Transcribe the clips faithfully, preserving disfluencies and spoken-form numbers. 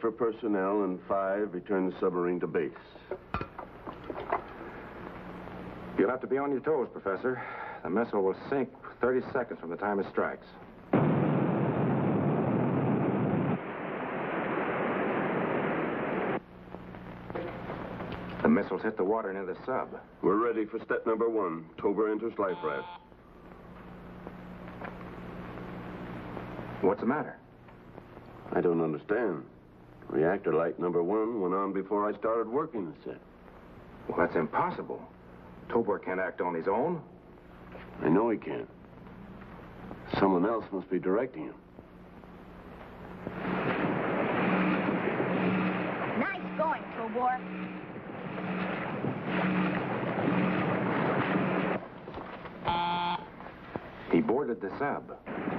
for personnel, and five return the submarine to base. You'll have to be on your toes, Professor. The missile will sink thirty seconds from the time it strikes. The missiles hit the water near the sub. We're ready for step number one. Tober enters life raft. What's the matter? I don't understand. Reactor light number one went on before I started working the set. Well, that's impossible. Tober can't act on his own. I know he can't. Someone else must be directing him. Nice going, Tobor. He boarded the sub.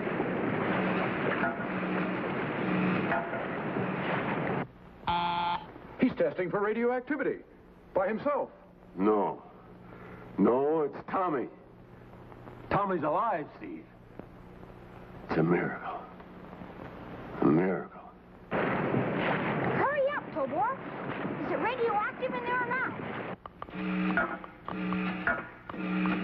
He's testing for radioactivity. By himself. No. No, it's Tommy. Tommy's alive, Steve. It's a miracle. A miracle. Hurry up, Tobor. Is it radioactive in there or not?